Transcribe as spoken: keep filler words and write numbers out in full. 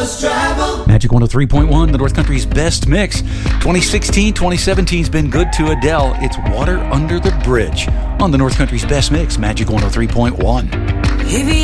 Magic one oh three point one, the North Country's best mix. twenty sixteen, twenty seventeen's been good to Adele. It's Water Under the Bridge on the North Country's best mix, Magic one oh three point one.